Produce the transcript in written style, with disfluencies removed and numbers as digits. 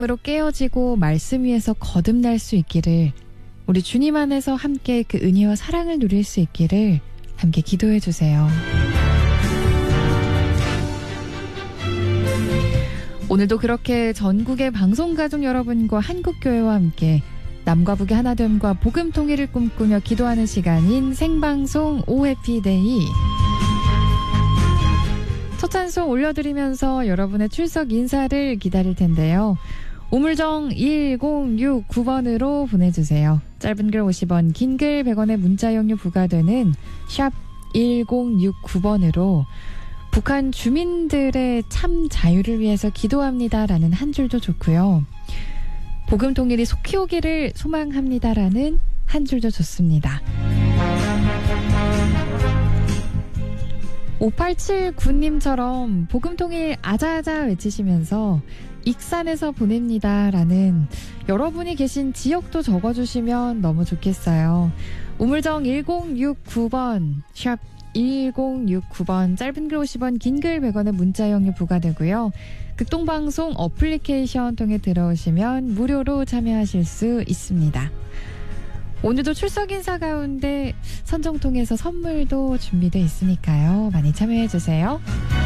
으로 깨어지고 말씀 위에서 거듭날 수 있기를, 우리 주님 안에서 함께 그 은혜와 사랑을 누릴 수 있기를 함께 기도해 주세요. 오늘도 그렇게 전국의 방송가족 여러분과 한국교회와 함께 남과 북의 하나됨과 복음 통일을 꿈꾸며 기도하는 시간인 생방송 오해피데이, 첫 찬송 올려드리면서 여러분의 출석 인사를 기다릴 텐데요. 우물정 1069번으로 보내주세요. 짧은 글 50원, 긴 글 100원의 문자 용료 부과되는 샵 1069번으로 북한 주민들의 참 자유를 위해서 기도합니다라는 한 줄도 좋고요. 복음 통일이 속히 오기를 소망합니다라는 한 줄도 좋습니다. 5879님처럼 복음 통일 아자아자 외치시면서 익산에서 보냅니다라는 여러분이 계신 지역도 적어주시면 너무 좋겠어요. 우물정 1069번, 샵 1069번, 짧은 글 50원, 긴 글 100원의 문자용료 부과되고요. 극동방송 어플리케이션 통해 들어오시면 무료로 참여하실 수 있습니다. 오늘도 출석 인사 가운데 선정 통해서 선물도 준비되어 있으니까요. 많이 참여해주세요.